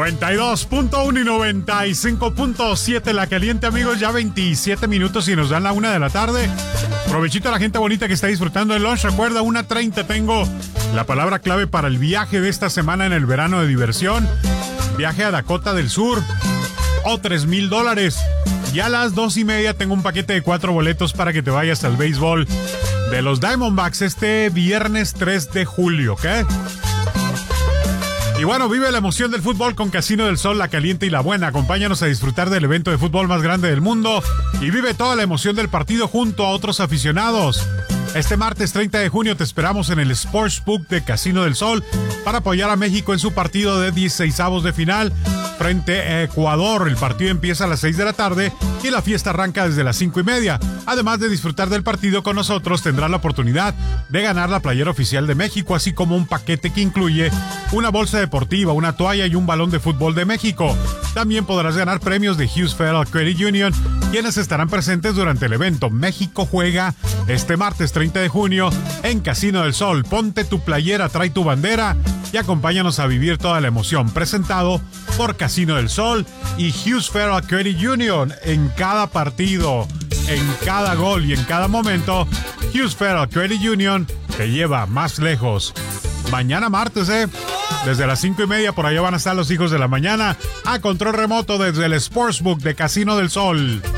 92.1 y 95.7 La Caliente, amigos. Ya 27 minutos y nos dan la 1 de la tarde. Provechito a la gente bonita que está disfrutando del lunch. Recuerda, 1:30 tengo la palabra clave para el viaje de esta semana en el verano de diversión. Viaje a Dakota del Sur o $3,000. Y a las 2:30 tengo un paquete de 4 boletos para que te vayas al béisbol de los Diamondbacks este viernes 3 de julio, ¿ok? Y bueno, vive la emoción del fútbol con Casino del Sol, la caliente y la buena. Acompáñanos a disfrutar del evento de fútbol más grande del mundo y vive toda la emoción del partido junto a otros aficionados. Este martes 30 de junio te esperamos en el Sportsbook de Casino del Sol para apoyar a México en su partido de 16avos de final frente a Ecuador. El partido empieza a las 6 de la tarde y la fiesta arranca desde las 5:30. Además de disfrutar del partido con nosotros, tendrás la oportunidad de ganar la playera oficial de México, así como un paquete que incluye una bolsa deportiva, una toalla y un balón de fútbol de México. También podrás ganar premios de Hughes Federal Credit Union, quienes estarán presentes durante el evento. México juega este martes 30 de junio en Casino del Sol. Ponte tu playera, trae tu bandera y acompáñanos a vivir toda la emoción. Presentado por Casino del Sol y Hughes Federal Credit Union. En cada partido, en cada gol y en cada momento, Hughes Federal Credit Union te lleva más lejos. Mañana martes, desde las 5:30 por allá van a estar los hijos de la mañana a control remoto desde el Sportsbook de Casino del Sol.